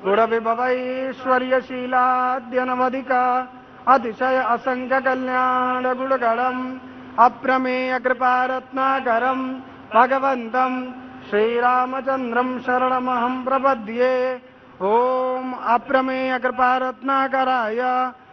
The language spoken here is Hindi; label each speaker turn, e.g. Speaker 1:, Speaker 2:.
Speaker 1: गुणविभवैश्वर्यशीलाद्यनवधिका अतिशय असंख्य कल्याण गुणगणम् अप्रमेय कृपारत्नाकरम् भगवन्तम् श्रीरामचन्द्रम् शरणमहम् प्रपद्ये। ओम अप्रमेय कृपारत्नाकराय